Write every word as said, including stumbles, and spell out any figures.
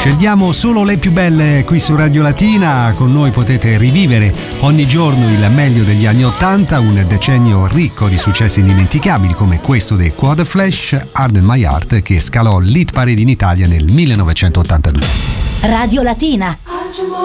Scegliamo solo le più belle qui su Radio Latina. Con noi potete rivivere ogni giorno il meglio degli anni ottanta, un decennio ricco di successi indimenticabili come questo dei Quad Flash, Harden My Heart, che scalò l'hit parade in Italia nel millenovecentottantadue. Radio Latina.